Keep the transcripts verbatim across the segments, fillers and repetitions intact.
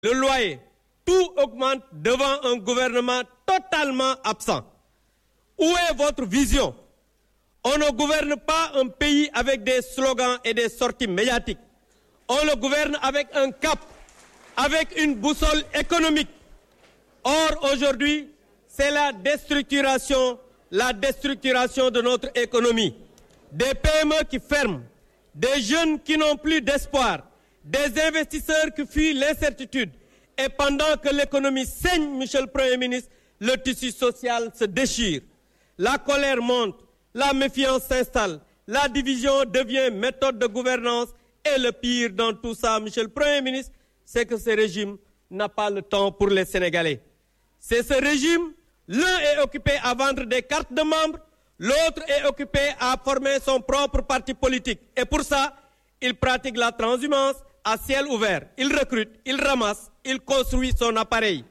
le loyer, tout augmente devant un gouvernement totalement absent. Où est votre vision? On ne gouverne pas un pays avec des slogans et des sorties médiatiques. On le gouverne avec un cap, avec une boussole économique. Or, aujourd'hui, c'est la déstructuration, la déstructuration de notre économie. Des P M E qui ferment, des jeunes qui n'ont plus d'espoir, des investisseurs qui fuient l'incertitude. Et pendant que l'économie saigne, Monsieur le Premier ministre, le tissu social se déchire. La colère monte, la méfiance s'installe, la division devient méthode de gouvernance. Et le pire dans tout ça, Monsieur le Premier ministre, c'est que ce régime n'a pas le temps pour les Sénégalais. C'est ce régime, l'un est occupé à vendre des cartes de membres, l'autre est occupé à former son propre parti politique. Et pour ça, il pratique la transhumance à ciel ouvert. Il recrute, il ramasse, il construit son appareil.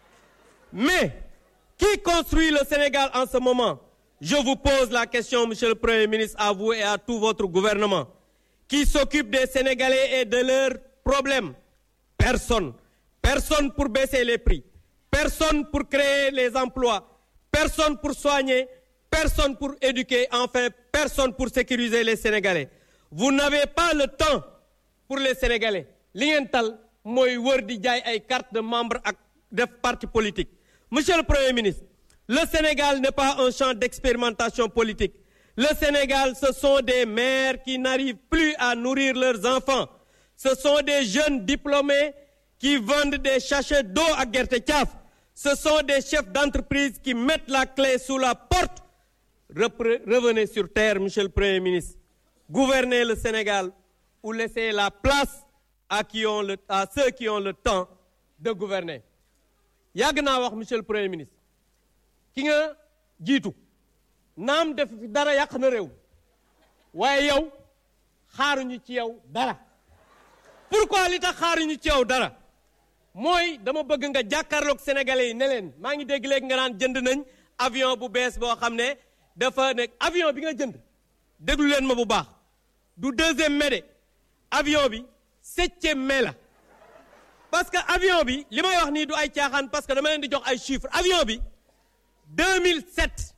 Mais, qui construit le Sénégal en ce moment? Je vous pose la question, Monsieur le Premier ministre, à vous et à tout votre gouvernement. Qui s'occupe des Sénégalais et de leurs problèmes? Personne. Personne pour baisser les prix. Personne pour créer les emplois. Personne pour soigner. Personne pour éduquer. Enfin, personne pour sécuriser les Sénégalais. Vous n'avez pas le temps pour les Sénégalais. Li ngeen tal mooy wër di jaay ay carte de membre ak def parti politique. Monsieur le Premier ministre, le Sénégal n'est pas un champ d'expérimentation politique. Le Sénégal, ce sont des mères qui n'arrivent plus à nourrir leurs enfants. Ce sont des jeunes diplômés qui vendent des sachets d'eau à gerte caaf. Ce sont des chefs d'entreprise qui mettent la clé sous la porte. Repre- revenez sur terre, Monsieur le Premier ministre. Gouvernez le Sénégal ou laissez la place à, qui ont le, à ceux qui ont le temps de gouverner. Yàgg naa wax, Monsieur le Premier ministre, ki nga jiitu naam def fi dara yàq na réew waaye yow xaaruñu ci yow dara. Pourquoi li tax xaaruñu ci yow dara mooy dama bëgg nga jàkkaarloog sénégalais yi ne leen maa ngi dégg léegi nga naan jënd nañ avion bu bees boo xam ne dafa nekk avion bi nga jënd déglu leen ma bu baax du deuxième mai de avion bi septième mai la. Parce que avion bi li may wax nii du ay caaxaan parce que dama leen di jox ay chiffres. Avion bi deux mille sept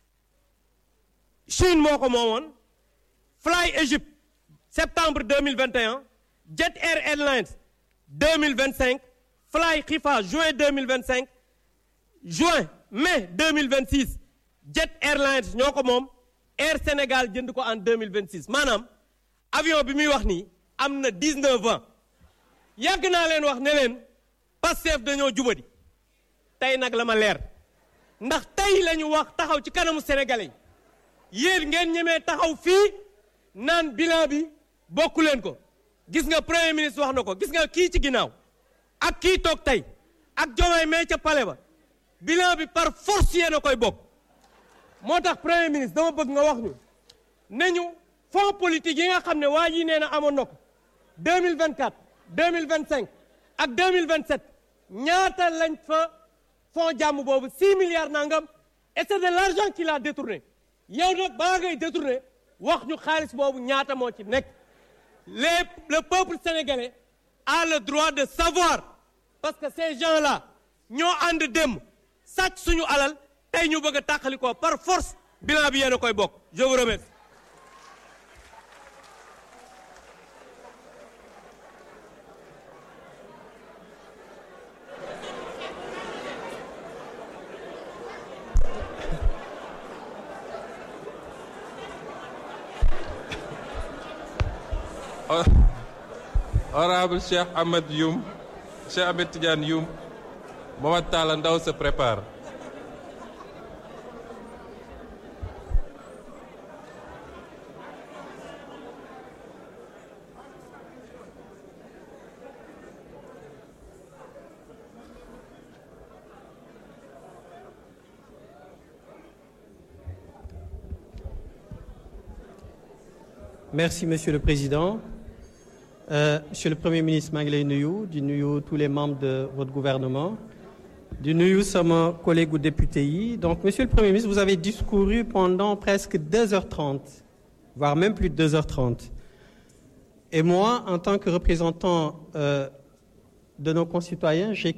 Chine moo ko moomoon Fly Egypt septembre deux mille vingt et un Jet Air Airlines deux mille vingt-cinq Fly Khifa juin deux mille vingt-cinq juin mai deux mille vingt-six Jet Airlines ñoo ko moom Air Sénégal jënd ko en deux mille vingt-six maanaam avion bi muy wax nii am na dix-neuf ans. Yàgg naa leen wax ne leen Pastef dañoo jubadi tey nag la ma leer ndax tey la ñu wax taxaw ci kanamu sénégalais yi yéen ngeen ñemee taxaw fii naan bilan bi bokku leen ko. Gis nga premier ministre wax na ko gis nga kii ci ginnaaw ak kii toog tey ak Diomaye mee ca palais ba bilan bi par force yéen a koy bokk. moo tax premier ministre dama bëgg nga wax ñu ne ñu fonds politique yi nga xam ne waa ji nee na amoon na ko deux mille vingt-quatre deux mille vingt-cinq ak deux mille vingt-sept ñaata lañ fa fonds jàmm boobu six milliards nangam et c'est de l'argent qu'il a détourné. yow nag baa ngay détourné wax ñu xaalis boobu ñaata moo ci nekk. les le peuple sénégalais a le droit de savoir parce que ces gens-là ñoo ànd dem sàcc suñu alal tey ñu bëgg a tàqali ko par force bilan bi yéen a koy bokk. Je vous remercie. Honorable Cheikh Ahmed Youm, Cheikh Ahmed Tidiane Youm, Mohamed Talla Ndao se prépare. Merci, Monsieur le Président. Euh, Monsieur le Premier ministre, maa ngi lay nuyu di nuyu tous les membres de votre gouvernement di nuyu sama collègue député yi. Donc, Monsieur le Premier ministre, vous avez discouru pendant presque deux heures trente, voire même plus de deux heures trente. Et moi, en tant que représentant euh, de nos concitoyens. J'ai